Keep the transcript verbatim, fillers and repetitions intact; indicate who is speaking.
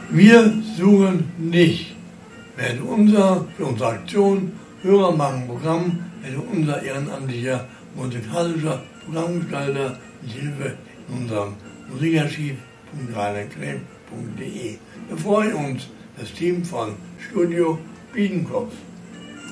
Speaker 1: Wir suchen nicht. Werde unser, für unsere Aktion Hörer machen Programm, werde unser ehrenamtlicher musikalischer Programmgestalter mit Hilfe in unserem Musikarchiv punkt rainer kneb punkt de. Wir freuen uns, das Team von Studio Biedenkopf.